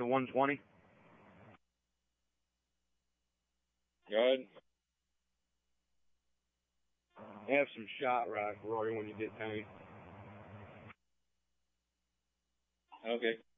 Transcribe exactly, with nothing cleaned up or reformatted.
to one twenty. Go ahead. Have some shot rock, Rory, when you get time. Okay.